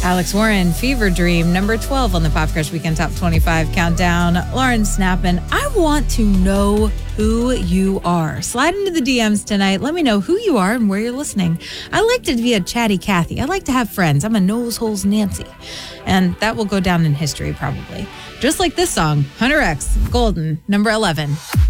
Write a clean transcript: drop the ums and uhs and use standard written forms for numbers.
Alex Warren, Fever Dream, number 12 on the Pop Crush Weekend Top 25 Countdown. Lauren Snappin, I want to know who you are. Slide into the DMs tonight. Let me know who you are and where you're listening. I like to be a chatty Kathy. I like to have friends. I'm a nose holes Nancy. And that will go down in history probably. Just like this song, Hunter X, Golden, number 11.